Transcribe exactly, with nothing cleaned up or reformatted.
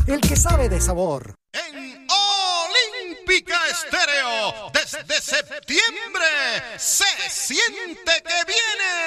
el que sabe de sabor. En Olímpica Estéreo, desde septiembre, se siente que viene